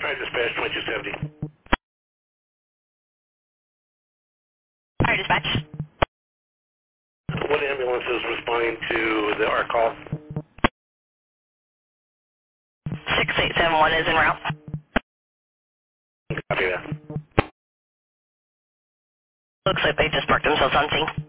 Alright, dispatch 2270. Alright, dispatch. What ambulance is responding to our call? 6871 is en route. Copy that. Looks like they just parked themselves on scene.